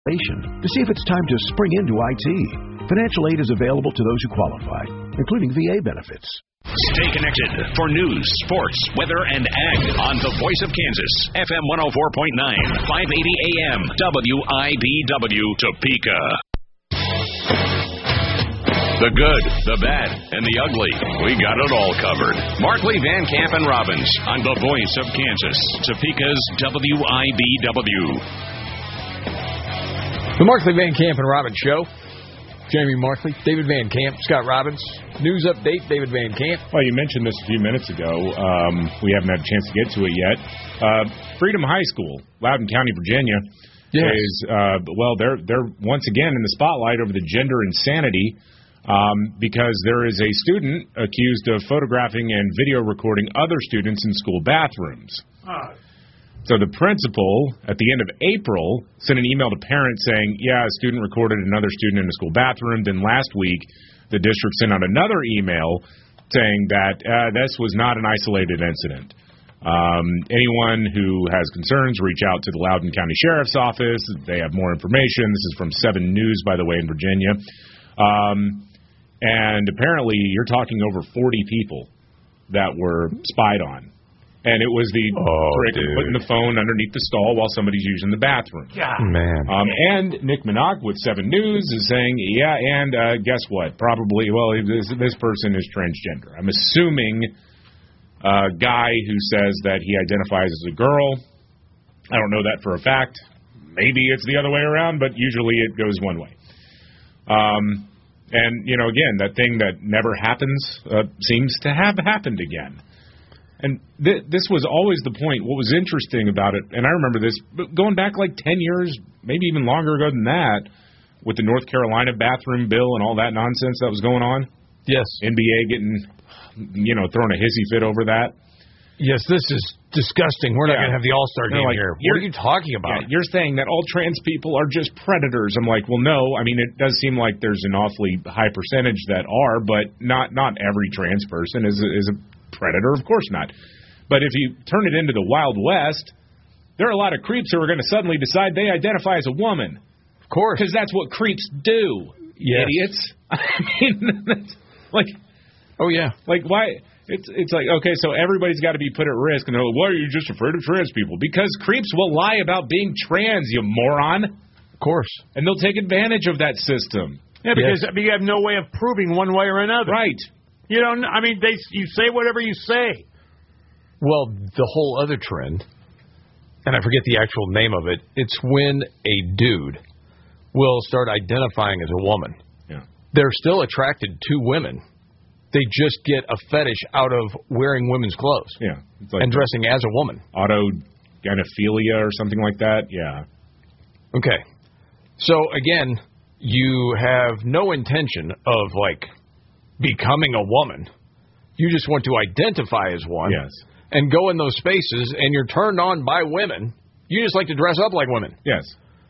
to see if it's time to spring into IT. Financial aid is available to those who qualify, including VA benefits. Stay connected for news, sports, weather, and ag on the Voice of Kansas, FM 104.9, 580 AM, WIBW, Topeka. The good, the bad, and the ugly. We got it all covered. Markley, Van Camp, and Robbins on the Voice of Kansas, Topeka's WIBW. The Markley, Van Camp, and Robbins Show. Jamie Markley, David Van Camp, Scott Robbins. News update, David Van Camp. Well, you mentioned this a few minutes ago. We haven't had a chance to get to it yet. Freedom High School, Loudoun County, Virginia, is, they're once again in the spotlight over the gender insanity because there is a student accused of photographing and video recording other students in school bathrooms. So the principal, at the end of April, sent an email to parents saying, a student recorded another student in a school bathroom. Then last week, the district sent out another email saying that this was not an isolated incident. Anyone who has concerns, reach out to the Loudoun County Sheriff's Office. They have more information. This is from 7 News, by the way, in Virginia. And apparently, you're talking over 40 people that were spied on. And it was the trick of putting the phone underneath the stall while somebody's using the bathroom. Yeah. Man. And Nick Minogue with 7 News is saying, guess what? Probably, this person is transgender. I'm assuming a guy who says that he identifies as a girl. I don't know that for a fact. Maybe it's the other way around, but usually it goes one way. And, again, that thing that never happens seems to have happened again. And this was always the point. What was interesting about it, and I remember this, going back like 10 years, maybe even longer ago than that, with the North Carolina bathroom bill and all that nonsense that was going on. Yes. NBA getting, throwing a hissy fit over that. Yes, this is disgusting. We're not going to have the All-Star game here. What are you talking about? You're saying that all trans people are just predators. I'm like, well, no. I mean, it does seem like there's an awfully high percentage that are, but not every trans person is a predator, of course not. But if you turn it into the Wild West, there are a lot of creeps who are going to suddenly decide they identify as a woman. Of course. Because that's what creeps do, idiots. I mean, that's like... Oh, yeah. Like, why... It's like, okay, so everybody's got to be put at risk. And they're like, why are you just afraid of trans people? Because creeps will lie about being trans, you moron. Of course. And they'll take advantage of that system. Yeah, because you have no way of proving one way or another. Right. You don't. I mean, you say whatever you say. Well, the whole other trend, and I forget the actual name of it, it's when a dude will start identifying as a woman. Yeah. They're still attracted to women. They just get a fetish out of wearing women's clothes. Yeah. It's like and dressing as a woman. Autogynephilia or something like that. Yeah. Okay. So, again, you have no intention of, becoming a woman. You just want to identify as one. Yes. And go in those spaces, and you're turned on by women. You just like to dress up like women. Yes.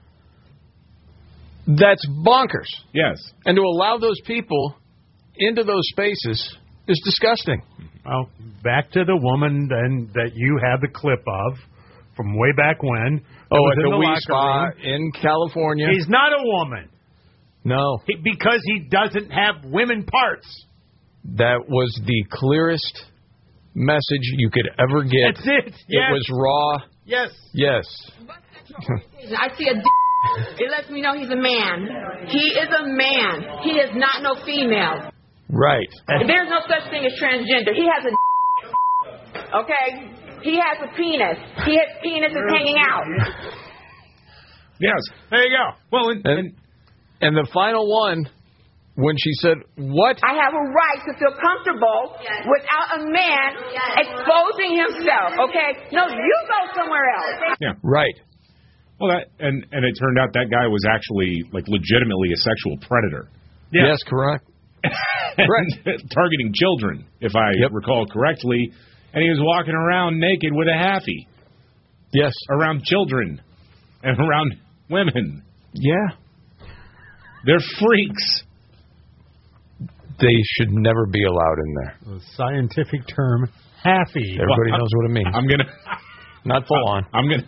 That's bonkers. Yes. And to allow those people into those spaces is disgusting. Well, back to the woman then that you have the clip of from way back when. At the Wii Spa in California. He's not a woman. No. Because he doesn't have women parts. That was the clearest message you could ever get. That's it. Yes. It was raw. Yes. Yes. I see a it lets me know he's a man. He is a man. He is not no female. Right. There's no such thing as transgender. He has a okay? He has a penis. His penis is hanging out. Yes. There you go. Well, and the final one, when she said, what? I have a right to feel comfortable without a man exposing himself, okay? No, you go somewhere else. Yeah. Right. Well, and it turned out that guy was actually, legitimately a sexual predator. Yeah. Yes, correct. Targeting children, if I recall correctly. And he was walking around naked with a halfie. Yes. Around children and around women. Yeah. They're freaks. They should never be allowed in there. The scientific term, halfie. Everybody knows what it means. I'm going to... Not full on. I'm going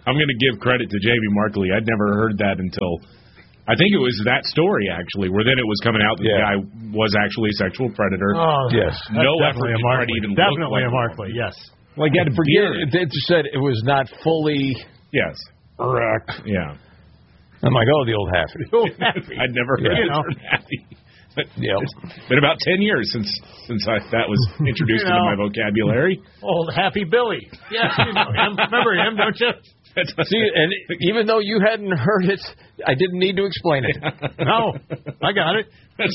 I'm going to give credit to Jamie Markley. I'd never heard that until I think it was that story, actually, where then it was coming out that the guy was actually a sexual predator. Oh, yes. No effort to try to even definitely look like a Markley, yes. Like, you had to forget. They just said it was not fully correct. Yeah. I'm like, oh, the old happy. I'd never heard the term happy. But, been about 10 years since that was introduced into my vocabulary. Old Happy Billy. Yeah, you know him. Remember him, don't you? See, and even though you hadn't heard it, I didn't need to explain it. No, I got it.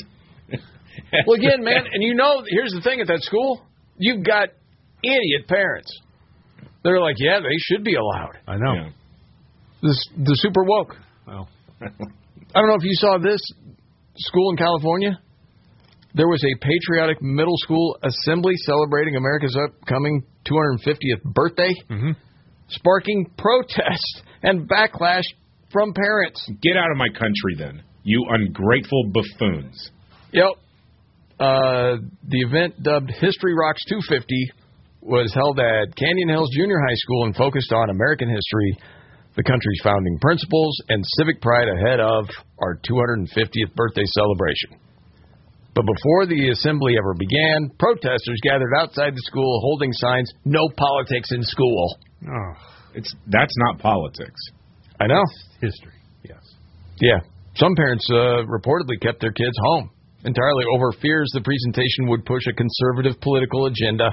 Well, again, man, and here's the thing at that school. You've got idiot parents. They're like, yeah, they should be allowed. I know. Yeah. The super woke. Well, I don't know if you saw this school in California. There was a patriotic middle school assembly celebrating America's upcoming 250th birthday, sparking protest and backlash from parents. Get out of my country, then, you ungrateful buffoons. Yep. The event, dubbed History Rocks 250, was held at Canyon Hills Junior High School and focused on American history, the country's founding principles, and civic pride ahead of our 250th birthday celebration. But before the assembly ever began, protesters gathered outside the school holding signs, "No politics in school." Oh, that's not politics. I know. History, yes. Yeah. Some parents reportedly kept their kids home entirely over fears the presentation would push a conservative political agenda.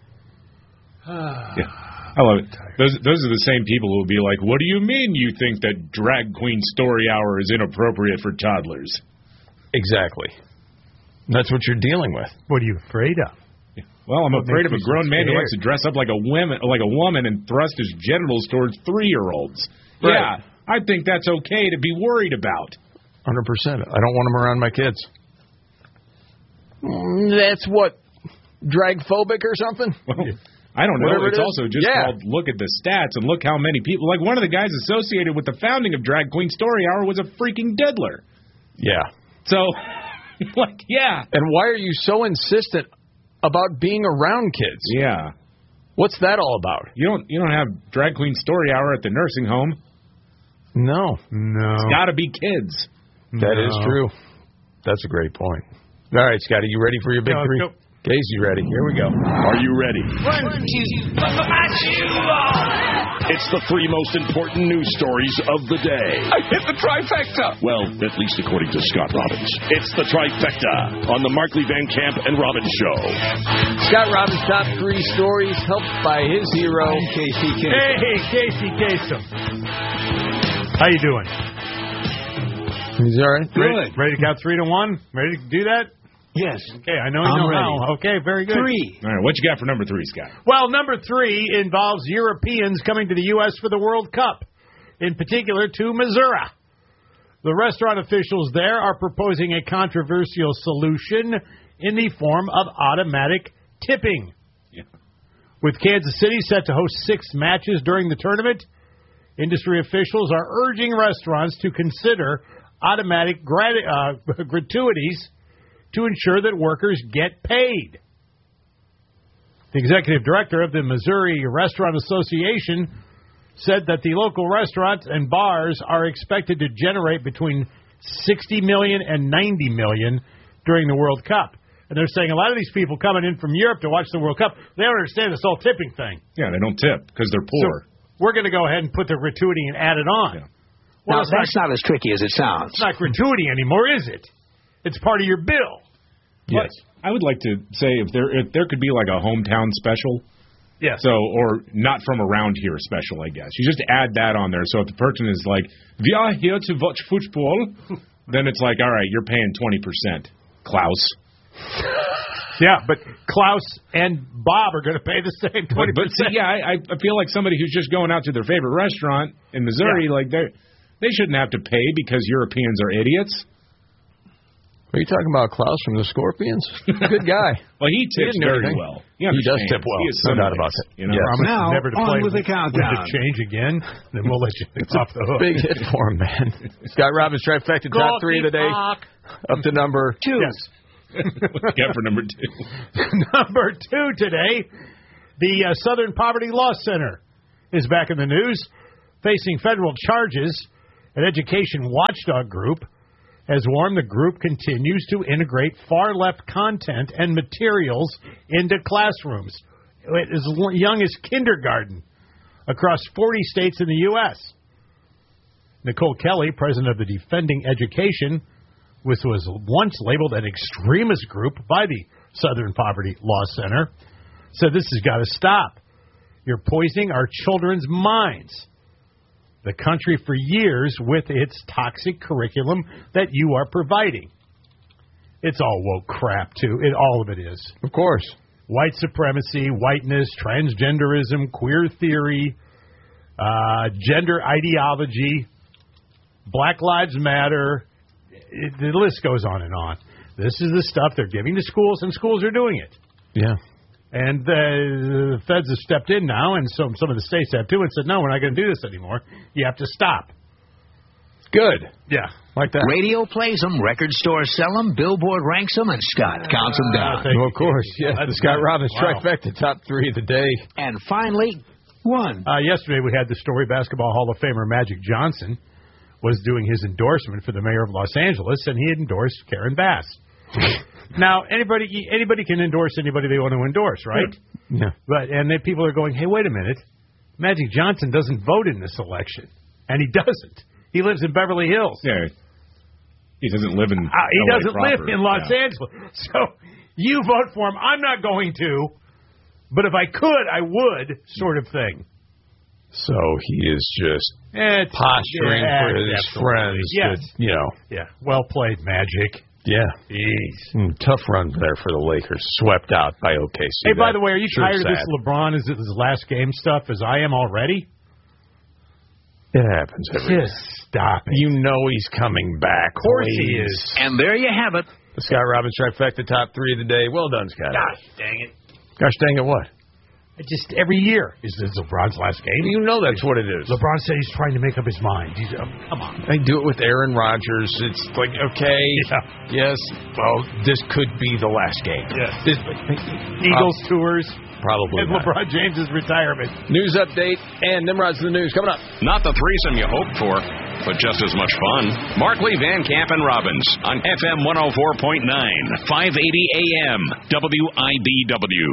Yeah. I love it. Those are the same people who will be like, what do you mean you think that Drag Queen Story Hour is inappropriate for toddlers? Exactly. That's what you're dealing with. What are you afraid of? Well, I'm afraid of a grown man who likes to dress up like a woman and thrust his genitals towards 3-year-olds. Right. Yeah, I think that's okay to be worried about. 100%. I don't want them around my kids. That's what, drag-phobic or something? Well, I don't know. It's also just called look at the stats and look how many people. Like one of the guys associated with the founding of Drag Queen Story Hour was a freaking diddler. Yeah. So, like, yeah. And why are you so insistent about being around kids? Yeah. What's that all about? You don't have Drag Queen Story Hour at the nursing home. No. It's got to be kids. That is true. That's a great point. All right, Scotty, you ready for your big three? Go. Casey, ready. Here we go. Are you ready? 1, 2, It's the 3 most important news stories of the day. I hit the trifecta. Well, at least according to Scott Robbins. It's the trifecta on the Markley, Van Camp, and Robbins Show. Scott Robbins' top 3 stories helped by his hero, Casey Kasem. Hey, Casey Kasem. How you doing? He's all right. Good. Ready to count 3 to 1? Ready to do that? Yes. Okay, I know you know ready. how. Okay, very good. 3. All right, what you got for number 3, Scott? Well, number 3 involves Europeans coming to the U.S. for the World Cup, in particular to Missouri. The restaurant officials there are proposing a controversial solution in the form of automatic tipping. Yeah. With Kansas City set to host 6 matches during the tournament, industry officials are urging restaurants to consider automatic gratuities to ensure that workers get paid. The executive director of the Missouri Restaurant Association said that the local restaurants and bars are expected to generate between $60 million and $90 million during the World Cup. And they're saying a lot of these people coming in from Europe to watch the World Cup, they don't understand this whole tipping thing. Yeah, they don't tip because they're poor. So we're going to go ahead and put the gratuity and add it on. Yeah. Well, that's not as tricky as it sounds. It's not gratuity anymore, is it? It's part of your bill. Yes. I would like to say if there could be like a hometown special. Yes. So, or not from around here special, I guess. You just add that on there. So if the person is like, we are here to watch football, then it's like, all right, you're paying 20%, Klaus. Yeah, but Klaus and Bob are going to pay the same 20%. But see, yeah, I feel like somebody who's just going out to their favorite restaurant in Missouri, like they shouldn't have to pay because Europeans are idiots. Are you talking about Klaus from the Scorpions? Good guy. Well, he tips very well. He does tip well. No doubt about it. You know? Yes. Now, never to on play with the countdown. With the change again, then we'll let you off the hook. Big hit for him, man. Scott Robbins trifecta top 3 today. Up to number 2. Yes. What you got for number 2? Number 2 today, the Southern Poverty Law Center is back in the news. facing federal charges. An education watchdog group has warned the group continues to integrate far-left content and materials into classrooms as young as kindergarten across 40 states in the U.S. Nicole Kelly, president of the Defending Education, which was once labeled an extremist group by the Southern Poverty Law Center, said this has got to stop. You're poisoning our children's minds. The country for years with its toxic curriculum that you are providing. It's all woke crap, too. All of it is. Of course. White supremacy, whiteness, transgenderism, queer theory, gender ideology, Black Lives Matter. The list goes on and on. This is the stuff they're giving to schools, and schools are doing it. Yeah. And the feds have stepped in now, and some of the states have too, and said, no, we're not going to do this anymore. You have to stop. Good. Yeah. Like that. Radio plays them, record stores sell them, Billboard ranks them, and Scott counts them down. Well, of course, yes. The Scott Robbins trifecta, top 3 of the day. And finally, one. Yesterday we had the story, Basketball Hall of Famer Magic Johnson was doing his endorsement for the mayor of Los Angeles, and he had endorsed Karen Bass. Now, anybody can endorse anybody they want to endorse, right? Yeah. But and then people are going, hey, wait a minute. Magic Johnson doesn't vote in this election. And he doesn't. He lives in Beverly Hills. Yeah. He doesn't live in he LA doesn't proper. live in Los Angeles. So you vote for him. I'm not going to. But if I could, I would, sort of thing. So he is just posturing for his friends. Yes. Yeah. Well played, Magic. Yeah. Jeez. Tough run there for the Lakers. Swept out by OKC. Hey, by the way, are you tired of this LeBron is his last game stuff as I am already? It happens every day. Just stop it. You know he's coming back. Of course he is. And there you have it. The Scott Robbins trifecta, top 3 of the day. Well done, Scott. Gosh dang it. Gosh dang it, what? Just every year is LeBron's last game. You know that's what it is. LeBron said he's trying to make up his mind. Come on. They do it with Aaron Rodgers. It's like, okay, yes, well, this could be the last game. Yes. Eagles tours. Probably and not. LeBron James' retirement. News update and Nimrod's the news coming up. Not the threesome you hoped for, but just as much fun. Markley, Van Camp, and Robbins on FM 104.9, 580 AM, WIBW.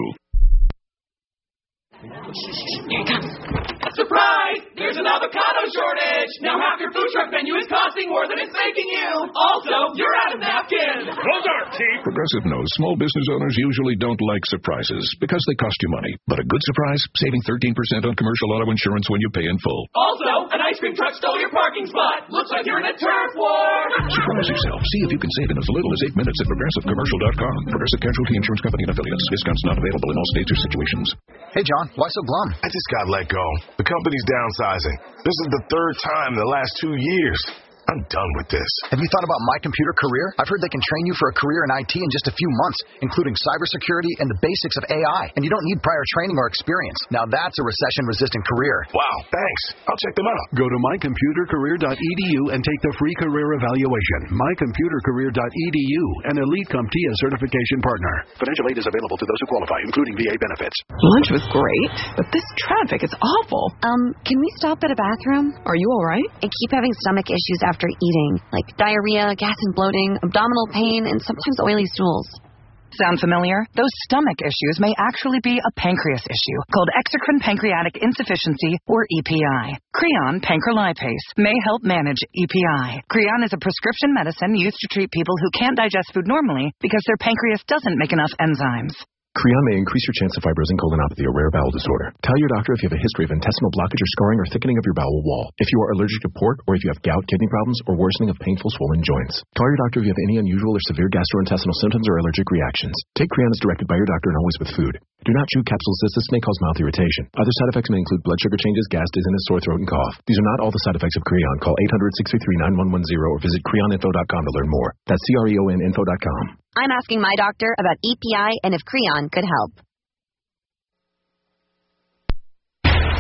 Here it comes. Surprise! There's an avocado shortage! Now half your food truck menu is costing more than it's making you! Also, you're out of napkins! Hold Chief! Progressive knows small business owners usually don't like surprises because they cost you money. But a good surprise, saving 13% on commercial auto insurance when you pay in full. Also, an ice cream truck stole your parking spot! Looks like you're in a turf war! Surprise yourself. See if you can save in as little as 8 minutes at ProgressiveCommercial.com. Progressive Casualty Insurance Company and affiliates. Discounts not available in all states or situations. Hey, John, why so glum? I just got let go. The company's downsizing. This is the 3rd time in the last 2 years. I'm done with this. Have you thought about My Computer Career? I've heard they can train you for a career in IT in just a few months, including cybersecurity and the basics of AI. And you don't need prior training or experience. Now that's a recession-resistant career. Wow, thanks. I'll check them out. Go to mycomputercareer.edu and take the free career evaluation. mycomputercareer.edu, an elite CompTIA certification partner. Financial aid is available to those who qualify, including VA benefits. Lunch was great, but this traffic is awful. Can we stop at a bathroom? Are you all right? I keep having stomach issues after eating, like diarrhea, gas and bloating, abdominal pain, and sometimes oily stools. Sound familiar? Those stomach issues may actually be a pancreas issue called exocrine pancreatic insufficiency, or EPI. Creon pancrelipase may help manage EPI. Creon is a prescription medicine used to treat people who can't digest food normally because their pancreas doesn't make enough enzymes. Creon may increase your chance of fibrosing colonopathy, a rare bowel disorder. Tell your doctor if you have a history of intestinal blockage or scarring or thickening of your bowel wall. If you are allergic to pork, or if you have gout, kidney problems, or worsening of painful swollen joints. Call your doctor if you have any unusual or severe gastrointestinal symptoms or allergic reactions. Take Creon as directed by your doctor and always with food. Do not chew capsules as this may cause mouth irritation. Other side effects may include blood sugar changes, gas, dizziness, sore throat, and cough. These are not all the side effects of Creon. Call 800-633-9110 or visit creoninfo.com to learn more. That's CREONinfo.com. I'm asking my doctor about EPI and if Creon could help.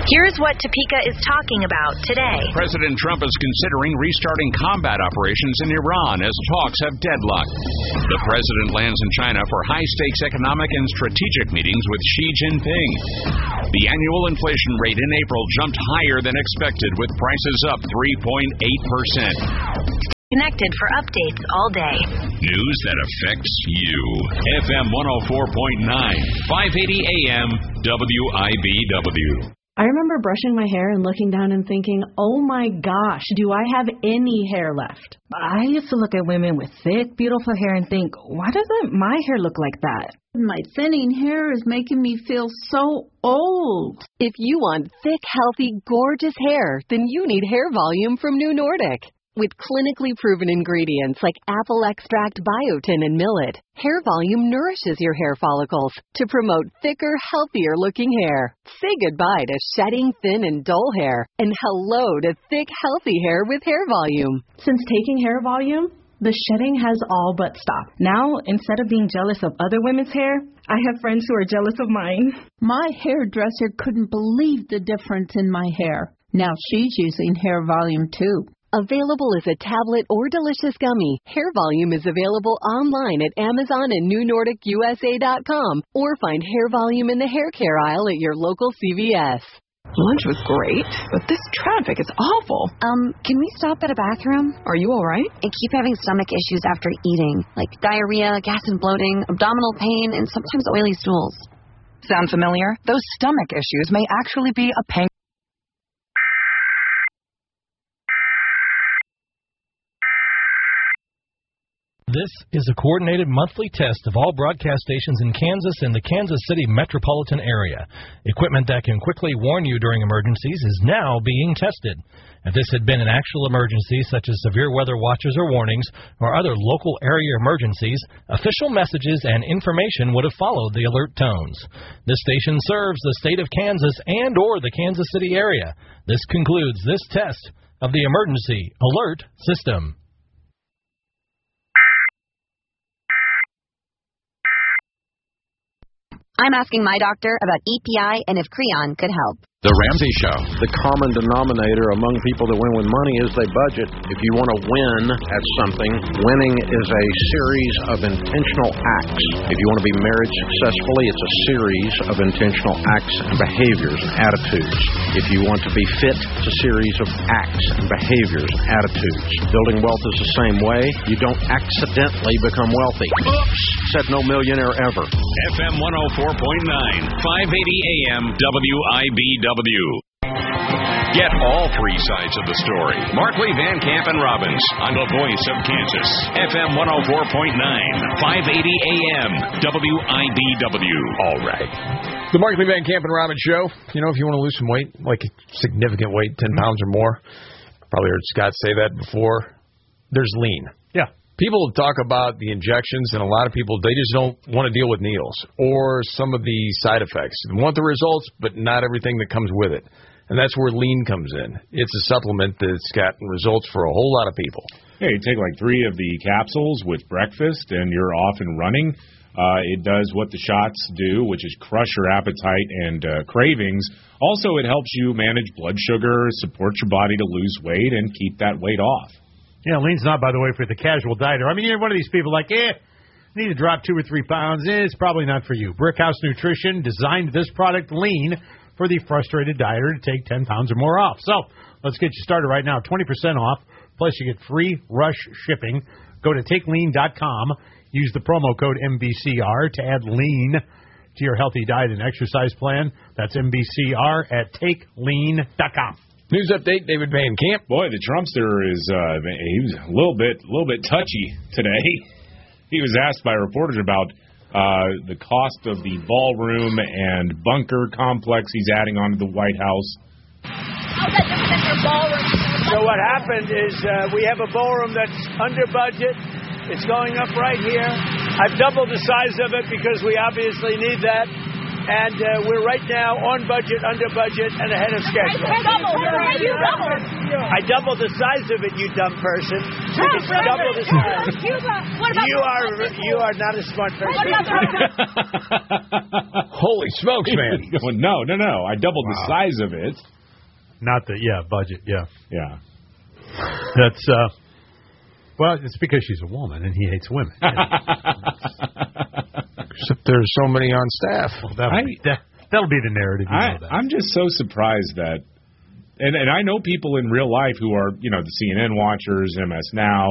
Here's what Topeka is talking about today. President Trump is considering restarting combat operations in Iran as talks have deadlocked. The president lands in China for high-stakes economic and strategic meetings with Xi Jinping. The annual inflation rate in April jumped higher than expected, with prices up 3.8%. Connected for updates all day. News that affects you. FM 104.9, 580 AM, WIBW. I remember brushing my hair and looking down and thinking, oh my gosh, do I have any hair left? I used to look at women with thick, beautiful hair and think, why doesn't my hair look like that? My thinning hair is making me feel so old. If you want thick, healthy, gorgeous hair, then you need Hair Volume from New Nordic. With clinically proven ingredients like apple extract, biotin, and millet, Hair Volume nourishes your hair follicles to promote thicker, healthier-looking hair. Say goodbye to shedding, thin, and dull hair, and hello to thick, healthy hair with Hair Volume. Since taking Hair Volume, the shedding has all but stopped. Now, instead of being jealous of other women's hair, I have friends who are jealous of mine. My hairdresser couldn't believe the difference in my hair. Now she's using Hair Volume, too. Available as a tablet or delicious gummy, Hair Volume is available online at Amazon and NewNordicUSA.com, or find Hair Volume in the hair care aisle at your local CVS. Lunch was great, but this traffic is awful. Can we stop at a bathroom? Are you all right? I keep having stomach issues after eating, like diarrhea, gas and bloating, abdominal pain, and sometimes oily stools. Sound familiar? Those stomach issues may actually be a pain. This is a coordinated monthly test of all broadcast stations in Kansas and the Kansas City metropolitan area. Equipment that can quickly warn you during emergencies is now being tested. If this had been an actual emergency, such as severe weather watches or warnings, or other local area emergencies, official messages and information would have followed the alert tones. This station serves the state of Kansas and or the Kansas City area. This concludes this test of the emergency alert system. I'm asking my doctor about EPI and if Creon could help. The Ramsey Show. The common denominator among people that win with money is they budget. If you want to win at something, winning is a series of intentional acts. If you want to be married successfully, it's a series of intentional acts and behaviors and attitudes. If you want to be fit, it's a series of acts and behaviors and attitudes. Building wealth is the same way. You don't accidentally become wealthy. Oops! Said no millionaire ever. FM 104.9, 580 AM, WIBW. Get all three sides of the story. Markley, Van Camp, and Robbins on the Voice of Kansas. FM 104.9, 580 AM, WIBW. All right. The Markley, Van Camp, and Robbins Show. You know, if you want to lose some weight, like significant weight, 10 pounds or more, probably heard Scott say that before, there's lean. Yeah. People talk about the injections, and a lot of people, they just don't want to deal with needles or some of the side effects. They want the results, but not everything that comes with it. And that's where lean comes in. It's a supplement that's gotten results for a whole lot of people. Yeah, you take like 3 of the capsules with breakfast, and you're off and running. It does what the shots do, which is crush your appetite and cravings. Also, it helps you manage blood sugar, support your body to lose weight, and keep that weight off. Yeah, lean's not, by the way, for the casual dieter. I mean, you're one of these people like, need to drop 2 or 3 pounds. It's probably not for you. Brickhouse Nutrition designed this product, Lean, for the frustrated dieter to take 10 pounds or more off. So let's get you started right now. 20% off, plus you get free rush shipping. Go to TakeLean.com. Use the promo code MBCR to add lean to your healthy diet and exercise plan. That's MBCR at TakeLean.com. News update, David Van Camp. Boy, the Trumpster is he was a little bit touchy today. He was asked by reporters about the cost of the ballroom and bunker complex he's adding onto the White House. So what happened is we have a ballroom that's under budget. It's going up right here. I've doubled the size of it because we obviously need that. and we're right now on budget, under budget, and ahead of schedule. I doubled the size of it, you dumb person. It's double the size. You are not a smart person. Holy smokes, man! No. I doubled the size of it. Not the budget. Yeah. That's well, it's because she's a woman and he hates women. Except there's so many on staff. Well, that'll be the narrative. You know that. I'm just so surprised that, and I know people in real life who are, the CNN watchers, MS Now,